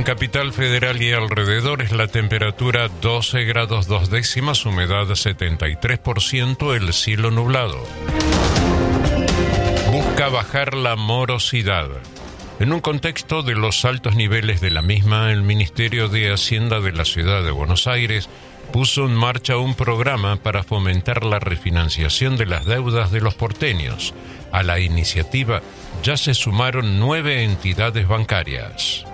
En Capital Federal y alrededores la temperatura 12 grados 2 décimas, humedad 73%, el cielo nublado. Busca bajar la morosidad. En un contexto de los altos niveles de la misma, el Ministerio de Hacienda de la Ciudad de Buenos Aires puso en marcha un programa para fomentar la refinanciación de las deudas de los porteños. A la iniciativa ya se sumaron 9 entidades bancarias.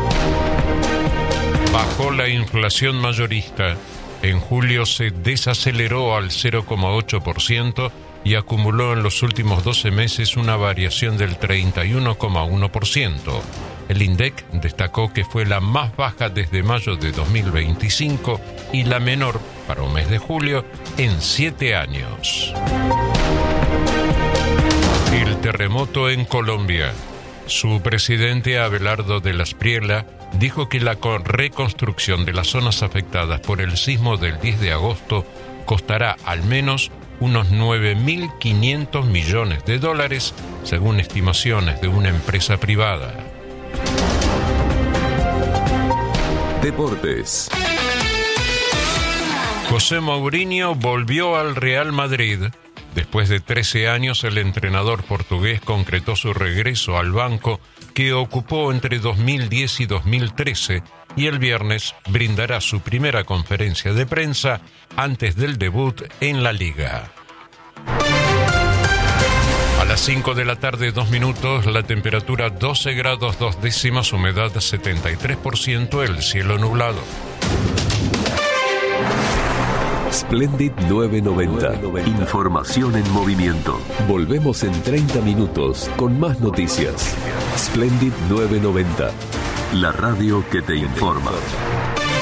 Bajó la inflación mayorista. En julio se desaceleró al 0,8% y acumuló en los últimos 12 meses una variación del 31,1%. El INDEC destacó que fue la más baja desde mayo de 2025 y la menor para un mes de julio en 7 años. El terremoto en Colombia. Su presidente Abelardo de la Espriella dijo que la reconstrucción de las zonas afectadas por el sismo del 10 de agosto costará al menos unos 9.500 millones de dólares, según estimaciones de una empresa privada. Deportes. José Mourinho volvió al Real Madrid. Después de 13 años, el entrenador portugués concretó su regreso al banco que ocupó entre 2010 y 2013 y el viernes brindará su primera conferencia de prensa antes del debut en la Liga. A las 5 de la tarde, 2 minutos, la temperatura 12 grados 2 décimas, humedad 73%, el cielo nublado. Splendid 990. Información en movimiento. Volvemos en 30 minutos con más noticias. Splendid 990. La radio que te informa.